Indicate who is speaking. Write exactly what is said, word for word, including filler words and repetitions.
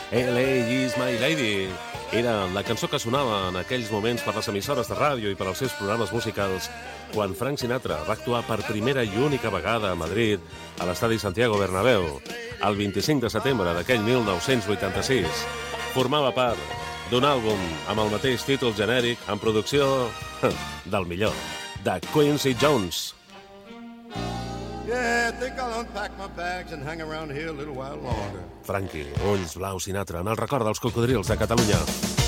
Speaker 1: L A is my lady. Era la cançó que sonava en aquells moments per les emissores de ràdio i per als seus programes musicals quan Frank Sinatra va actuar per primera i única vegada a Madrid a l'estadi Santiago Bernabéu el vint-i-cinc de setembre d'aquell mil nou-cents vuitanta-sis. Formava part d'un àlbum amb el mateix títol genèric en producció del millor, de Quincy Jones.
Speaker 2: Yeah, I think I'll unpack my bags and hang around here a little while longer.
Speaker 1: Frankie, ulls blaus Sinatra, en el record dels cocodrils de Catalunya.